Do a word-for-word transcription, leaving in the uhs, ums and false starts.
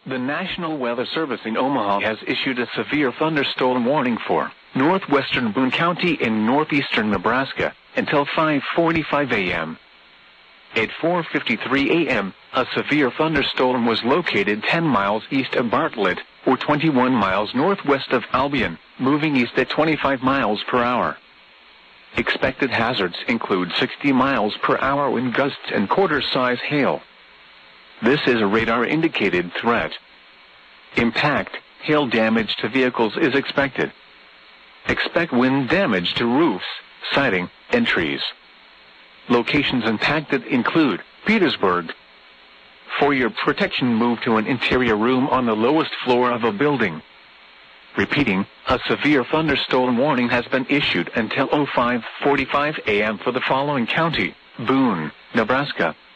The National Weather Service in Omaha has issued a severe thunderstorm warning for northwestern Boone County in northeastern Nebraska until five forty-five a m At four fifty-three a m, a severe thunderstorm was located ten miles east of Bartlett, or twenty-one miles northwest of Albion, moving east at twenty-five miles per hour. Expected hazards include sixty miles per hour wind gusts and quarter-size hail. This is a radar-indicated threat. Impact, hail damage to vehicles is expected. Expect wind damage to roofs, siding, and trees. Locations impacted include Petersburg. For your protection, move to an interior room on the lowest floor of a building. Repeating, a severe thunderstorm warning has been issued until five forty-five a m for the following county: Boone, Nebraska,